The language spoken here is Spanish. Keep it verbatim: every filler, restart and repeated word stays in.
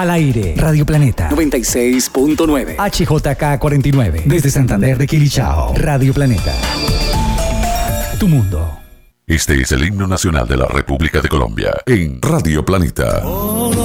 Al aire, Radio Planeta noventa y seis punto nueve. H J K cuarenta y nueve. Desde Santander de Quilichao. Radio Planeta. Tu mundo. Este es el himno nacional de la República de Colombia en Radio Planeta.